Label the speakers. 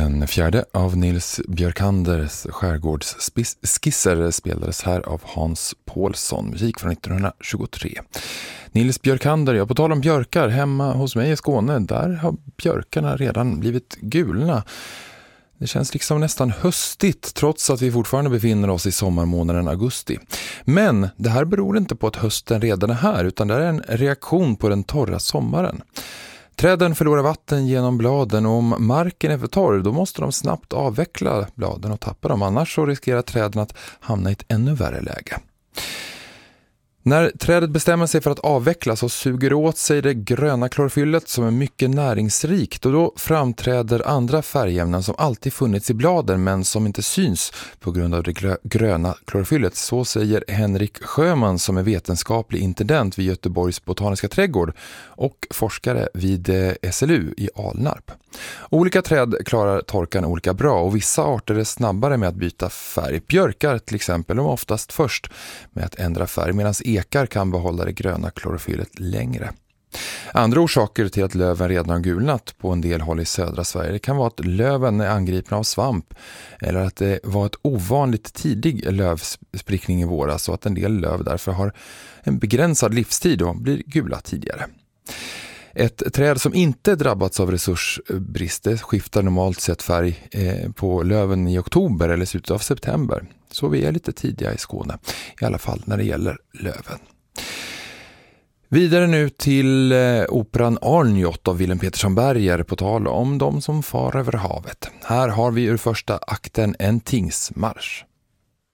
Speaker 1: Den fjärde av Nils Björkanders skärgårdsskisser spelades här av Hans Paulsson, musik från 1923. Nils Björkander, på tal om björkar, hemma hos mig i Skåne, där har björkarna redan blivit gulna. Det känns liksom nästan höstigt trots att vi fortfarande befinner oss i sommarmånaden augusti. Men det här beror inte på att hösten redan är här, utan det är en reaktion på den torra sommaren. Träden förlorar vatten genom bladen och om marken är för torr då måste de snabbt avveckla bladen och tappa dem. Annars så riskerar träden att hamna i ett ännu värre läge. När trädet bestämmer sig för att avvecklas så suger åt sig det gröna klorofyllet som är mycket näringsrikt och då framträder andra färgämnen som alltid funnits i bladen men som inte syns på grund av det gröna klorofyllet. Så säger Henrik Sjöman som är vetenskaplig intendent vid Göteborgs botaniska trädgård och forskare vid SLU i Alnarp. Olika träd klarar torkan olika bra och vissa arter är snabbare med att byta färg. Björkar till exempel är oftast först med att ändra färg medan ekar kan behålla det gröna klorofyllet längre. Andra orsaker till att löven redan har gulnat på en del håll i södra Sverige kan vara att löven är angripna av svamp eller att det var ett ovanligt tidig lövsprickning i våras så att en del löv därför har en begränsad livstid och blir gula tidigare. Ett träd som inte drabbats av resursbrister skiftar normalt sett färg på löven i oktober eller slutet av september. Så vi är lite tidiga i Skåne, i alla fall när det gäller löven. Vidare nu till operan Arnjot av Willem Petersson Berger på tal om de som far över havet. Här har vi ur första akten en tingsmarsch.